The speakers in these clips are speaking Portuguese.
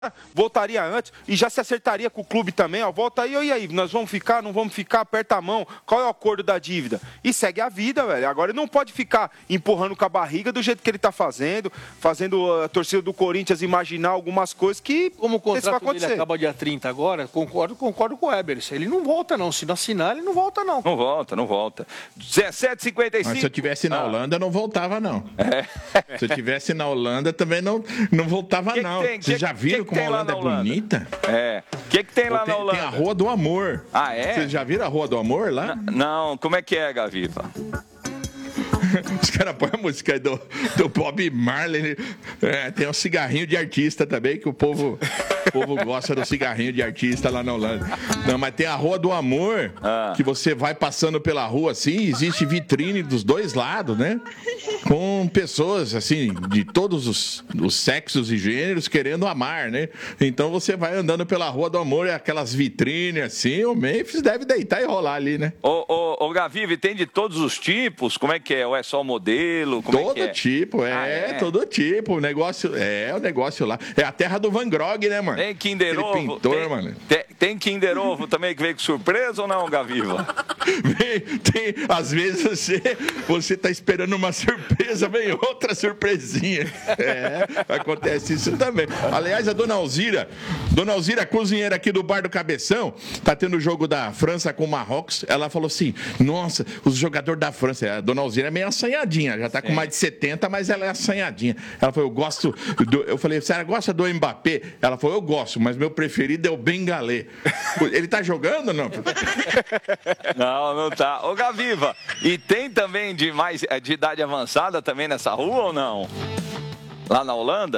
voltaria antes e já se acertaria com o clube também, ó, volta aí, e aí, nós vamos ficar, não vamos ficar, aperta a mão, qual é o acordo da dívida? E segue a vida, velho. Agora ele não pode ficar empurrando com a barriga do jeito que ele tá fazendo a torcida do Corinthians imaginar algumas coisas que como o contrato dele acaba dia 30 agora, concordo com o Eber, ele não volta não, se não assinar ele não volta não. Não volta. 17h55. Mas se eu tivesse na Holanda, não voltava não. Se eu tivesse na Holanda, também não voltava não. Vocês já viram como a Holanda é bonita? O que tem lá na Holanda? Tem a Rua do Amor. Ah, é? Vocês já viram a Rua do Amor lá? Não, como é que é, Gaviva? Os caras põem a música aí do Bob Marley. Tem um cigarrinho de artista também, que o povo gosta do cigarrinho de artista lá na Holanda. Não, mas tem a Rua do Amor, que você vai passando pela rua assim, existe vitrine dos dois lados, né? Com pessoas, assim, de todos os sexos e gêneros querendo amar, né? Então você vai andando pela Rua do Amor e aquelas vitrines assim, o Memphis deve deitar e rolar ali, né? Ô Gaviva, tem de todos os tipos? Como é que é? Ou é só o modelo? Todo tipo, todo tipo. O negócio lá. É a terra do Van Gogh, né, mano? Tem Kinder Ovo? Pintor, mano. Tem Kinder Ovo também que veio com surpresa ou não, Gaviva? Tem, às vezes você tá esperando uma surpresa, vem outra surpresinha. Acontece isso também. Aliás, a Dona Alzira, cozinheira aqui do Bar do Cabeção, tá tendo o jogo da França com o Marrocos. Ela falou assim: nossa, os jogadores da França, a Dona Alzira é meio assanhadinha, já tá com mais de 70, mas ela é assanhadinha. Ela falou: eu falei, a senhora gosta do Mbappé? Ela falou: eu gosto, mas meu preferido é o Bengalê. Ele tá jogando ou não? Não tá. Ô, Gaviva, e tem também de idade avançada também nessa rua ou não? Lá na Holanda?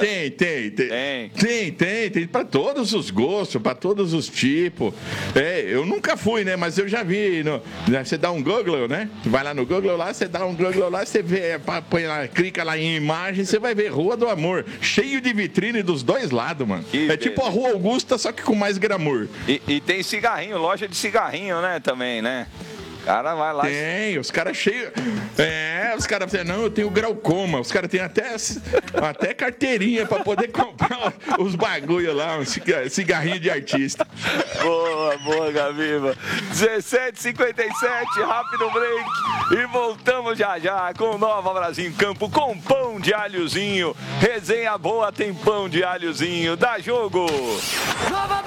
Tem para todos os gostos, para todos os tipos. Eu nunca fui, né? Mas eu já vi. Você dá um Google, né? Vai lá no Google, lá, você dá um Google lá, você vê, põe lá, clica lá em imagem, você vai ver Rua do Amor, cheio de vitrine dos dois lados, mano. Tipo a Rua Augusta, só que com mais glamour. E tem cigarrinho, loja de cigarrinho, né? Também, né? O cara vai lá. Tem, os caras cheios. Os caras dizem, não, eu tenho glaucoma. Os caras têm até carteirinha pra poder comprar os bagulho lá, um cigarrinho de artista. Boa, Gaviva. 17h57, rápido break. E voltamos já com o Nova Brasil em Campo, com pão de alhozinho. Resenha boa, tem pão de alhozinho. Dá jogo!